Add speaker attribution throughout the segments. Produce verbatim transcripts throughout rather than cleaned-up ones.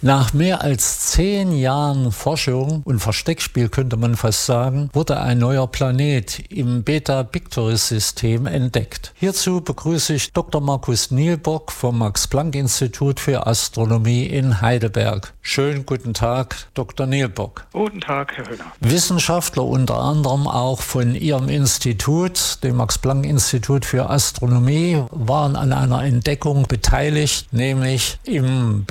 Speaker 1: Nach mehr als zehn Jahren Forschung und Versteckspiel könnte man fast sagen, wurde ein neuer Planet im Beta-Pictoris-System entdeckt. Hierzu begrüße ich Doktor Markus Nielbock vom Max-Planck-Institut für Astronomie in Heidelberg. Schönen guten Tag, Doktor Nielbock.
Speaker 2: Guten Tag, Herr Höhner.
Speaker 1: Wissenschaftler unter anderem auch von Ihrem Institut, dem Max-Planck-Institut für Astronomie, waren an einer Entdeckung beteiligt, nämlich im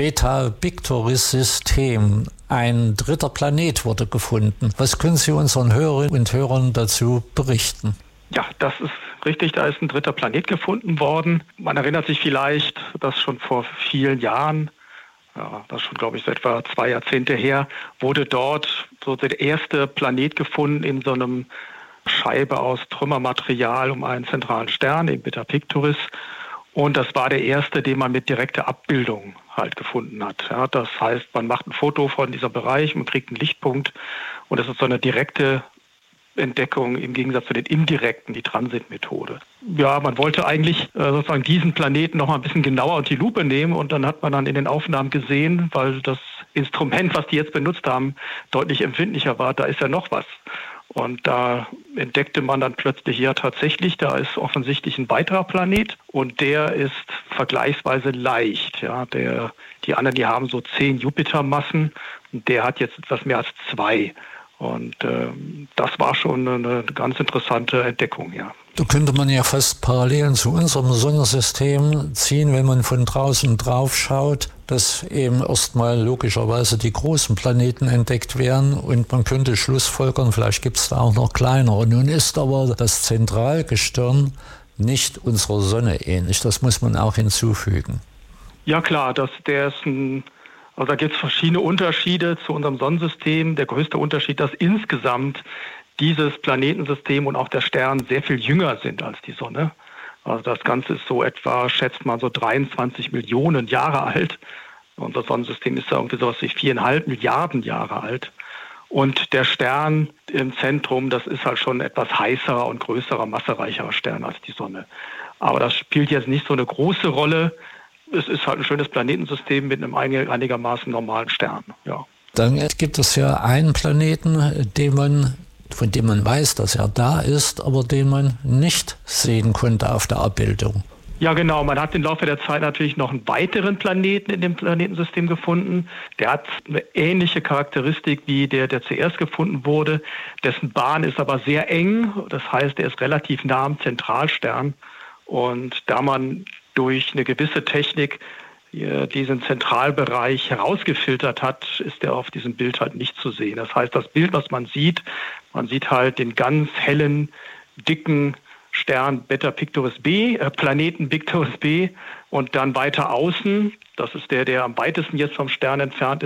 Speaker 1: Beta-Pictoris-System. Ein dritter Planet wurde gefunden. Was können Sie unseren Hörerinnen und Hörern dazu berichten?
Speaker 2: Ja, das ist richtig, da ist ein dritter Planet gefunden worden. Man erinnert sich vielleicht, dass schon vor vielen Jahren, ja, das ist schon, glaube ich, so etwa zwei Jahrzehnte her, wurde dort so der erste Planet gefunden in so einem Scheibe aus Trümmermaterial um einen zentralen Stern, den Beta Pictoris. Und das war der erste, den man mit direkter Abbildung halt gefunden hat. Ja, das heißt, man macht ein Foto von diesem Bereich, man kriegt einen Lichtpunkt und das ist so eine direkte Entdeckung im Gegensatz zu den indirekten, die Transitmethode. Ja, man wollte eigentlich äh, sozusagen diesen Planeten noch mal ein bisschen genauer unter die Lupe nehmen und dann hat man dann in den Aufnahmen gesehen, weil das Instrument, was die jetzt benutzt haben, deutlich empfindlicher war, da ist ja noch was. Und da entdeckte man dann plötzlich, ja tatsächlich, da ist offensichtlich ein weiterer Planet und der ist vergleichsweise leicht. Ja, der, die anderen, die haben so zehn Jupitermassen und der hat jetzt etwas mehr als zwei. Und ähm, das war schon eine ganz interessante Entdeckung, ja.
Speaker 1: Da könnte man ja fast Parallelen zu unserem Sonnensystem ziehen, wenn man von draußen drauf schaut, dass eben erstmal logischerweise die großen Planeten entdeckt werden und man könnte schlussfolgern, vielleicht gibt es da auch noch kleinere. Nun ist aber das Zentralgestirn nicht unserer Sonne ähnlich, das muss man auch hinzufügen.
Speaker 2: Ja klar, das, der ist ein... Also da gibt es verschiedene Unterschiede zu unserem Sonnensystem. Der größte Unterschied, dass insgesamt dieses Planetensystem und auch der Stern sehr viel jünger sind als die Sonne. Also das Ganze ist so etwa, schätzt man so dreiundzwanzig Millionen Jahre alt. Unser Sonnensystem ist ja irgendwie sowas wie viereinhalb Milliarden Jahre alt. Und der Stern im Zentrum, das ist halt schon ein etwas heißerer und größerer, massereicherer Stern als die Sonne. Aber das spielt jetzt nicht so eine große Rolle. Es ist halt ein schönes Planetensystem mit einem einigermaßen normalen Stern. Ja.
Speaker 1: Dann gibt es ja einen Planeten, den man, von dem man weiß, dass er da ist, aber den man nicht sehen konnte auf der Abbildung.
Speaker 2: Ja genau, man hat im Laufe der Zeit natürlich noch einen weiteren Planeten in dem Planetensystem gefunden. Der hat eine ähnliche Charakteristik wie der, der zuerst gefunden wurde. Dessen Bahn ist aber sehr eng, das heißt, er ist relativ nah am Zentralstern. Und da man durch eine gewisse Technik diesen Zentralbereich herausgefiltert hat, ist er auf diesem Bild halt nicht zu sehen. Das heißt, das Bild, was man sieht, man sieht halt den ganz hellen, dicken Stern Beta Pictoris b, äh, Planeten Pictoris b und dann weiter außen, das ist der, der am weitesten jetzt vom Stern entfernt ist,